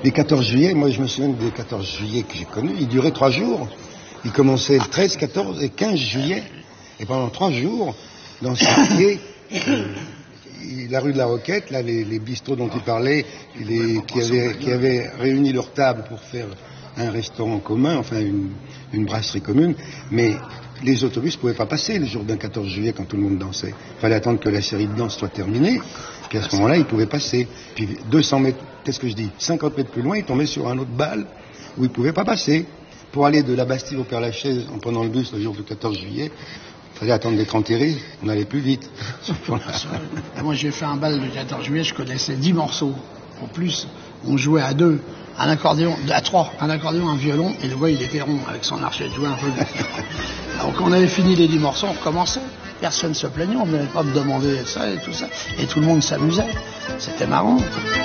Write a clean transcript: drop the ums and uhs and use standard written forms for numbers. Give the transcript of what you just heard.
les 14 juillet, moi je me souviens des 14 juillet que j'ai connus, ils duraient 3 jours. Ils commençaient le 13, 14 et 15 juillet. Et pendant 3 jours, dans ce quartier, la rue de la Roquette, là, les bistrots dont il parlait, qui avaient réuni leurs tables pour faire un restaurant commun, enfin une brasserie commune, mais les autobus ne pouvaient pas passer le jour d'un 14 juillet quand tout le monde dansait. Il fallait attendre que la série de danse soit terminée, puis à ce moment-là, ils pouvaient passer. Puis 200 mètres, qu'est-ce que je dis, 50 mètres plus loin, ils tombaient sur un autre bal où ils ne pouvaient pas passer. Pour aller de la Bastille au Père-Lachaise en prenant le bus le jour du 14 juillet, il fallait attendre d'être enterré, on allait plus vite. Moi j'ai fait un bal le 14 juillet, je connaissais 10 morceaux. En plus, on jouait à 2, un accordéon, à 3, un accordéon, un violon, et le gars il était rond avec son archet de jouer un peu. Donc on avait fini les 10 morceaux, on recommençait. Personne ne se plaignait, on ne venait pas me demander ça et tout ça. Et tout le monde s'amusait. C'était marrant.